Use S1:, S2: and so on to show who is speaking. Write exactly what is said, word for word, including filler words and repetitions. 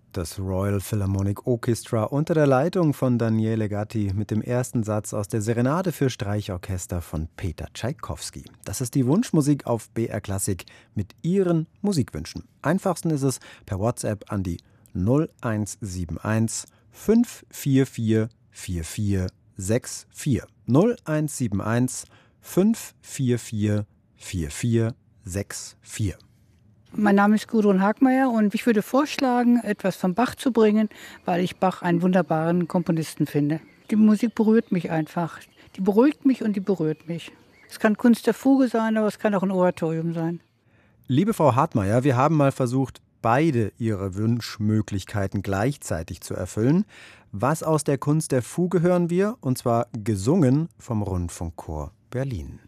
S1: Das Royal Philharmonic Orchestra unter der Leitung von Daniele Gatti mit dem ersten Satz aus der Serenade für Streichorchester von Peter Tschaikowski. Das ist die Wunschmusik auf B R Klassik mit Ihren Musikwünschen. Einfachsten ist es per WhatsApp an die null eins sieben eins fünf vier vier vier vier sechs vier. null eins sieben eins fünf vier vier vier vier sechs vier.
S2: Mein Name ist Gudrun Hagmeier und ich würde vorschlagen, etwas von Bach zu bringen, weil ich Bach einen wunderbaren Komponisten finde. Die Musik berührt mich einfach. Die beruhigt mich und die berührt mich. Es kann Kunst der Fuge sein, aber es kann auch ein Oratorium sein.
S1: Liebe Frau Hagmeier, wir haben mal versucht, beide Ihre Wunschmöglichkeiten gleichzeitig zu erfüllen. Was aus der Kunst der Fuge hören wir? Und zwar gesungen vom Rundfunkchor Berlin.